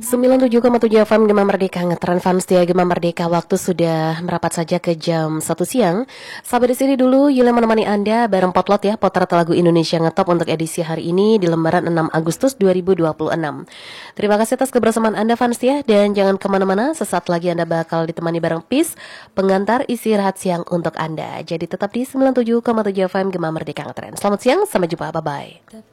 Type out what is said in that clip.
97,7 FM Gema Merdeka Ngetren Fans dia Gema Merdeka. Waktu sudah merapat saja ke jam 1 siang. Sampai di sini dulu Yule menemani Anda bareng Potlot ya, potret lagu Indonesia Ngetop untuk edisi hari ini di lembaran 6 Agustus 2026. Terima kasih atas kebersamaan Anda fans ya, dan jangan kemana-mana, sesaat lagi Anda bakal ditemani bareng Peace, pengantar istirahat siang untuk Anda. Jadi tetap di 97,7 FM Gema Merdeka Ngetren. Selamat siang, sampai jumpa, bye-bye.